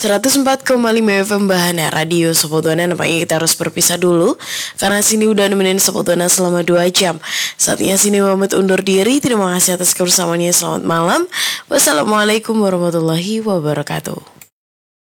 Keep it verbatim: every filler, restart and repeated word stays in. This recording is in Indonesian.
seratus empat koma lima F M Bahana Radio Sobat Wana. Nampaknya kita harus berpisah dulu karena sini udah nemenin Sobat Wana selama dua jam. Saatnya sini pamit undur diri. Terima kasih atas kebersamaannya. Selamat malam. Wassalamualaikum warahmatullahi wabarakatuh.